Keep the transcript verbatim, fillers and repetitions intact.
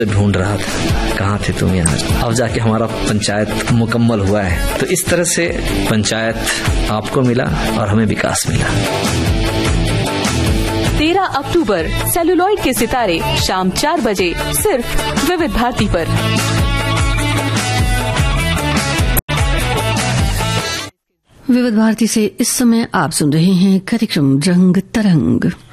ढूंढ रहा था, कहाँ थे तुम यार। अब जाके हमारा पंचायत मुकम्मल हुआ है। तो इस तरह से पंचायत आपको मिला और हमें विकास मिला। तेरह अक्टूबर सेलुलॉइड के सितारे शाम चार बजे सिर्फ विविध भारती पर। विविध भारती से इस समय आप सुन रहे हैं कार्यक्रम रंग तरंग।